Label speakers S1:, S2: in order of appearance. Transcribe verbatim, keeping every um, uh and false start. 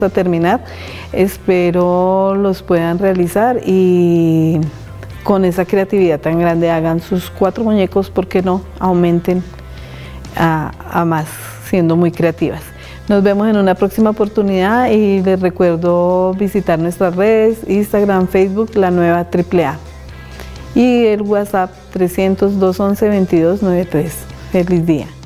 S1: a terminar, espero los puedan realizar y con esa creatividad tan grande hagan sus cuatro muñecos, ¿por qué no? Aumenten a, a más, siendo muy creativas. Nos vemos en una próxima oportunidad y les recuerdo visitar nuestras redes, Instagram, Facebook, La Nueva Triple A y el WhatsApp trescientos, doscientos once, veintidós noventa y tres. Feliz día.